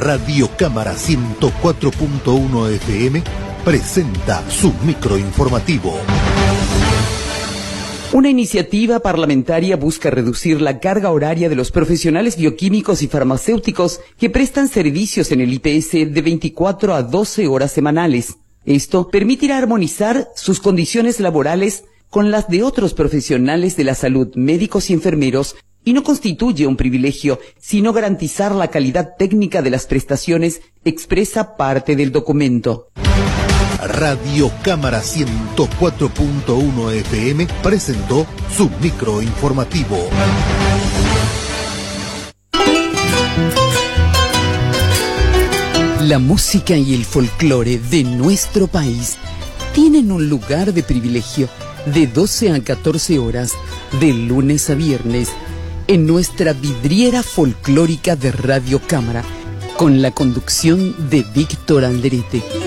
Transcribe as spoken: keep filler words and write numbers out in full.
Radio Cámara ciento cuatro punto uno F M presenta su microinformativo. Una iniciativa parlamentaria busca reducir la carga horaria de los profesionales bioquímicos y farmacéuticos que prestan servicios en el I P S de veinticuatro a doce horas semanales. Esto permitirá armonizar sus condiciones laborales con las de otros profesionales de la salud, médicos y enfermeros, y no constituye un privilegio, sino garantizar la calidad técnica de las prestaciones, expresa parte del documento. Radio Cámara ciento cuatro punto uno F M presentó su microinformativo. La música y el folclore de nuestro país tienen un lugar de privilegio de doce a catorce horas, de lunes a viernes, en nuestra vidriera folclórica de Radio Cámara, con la conducción de Víctor Alderete.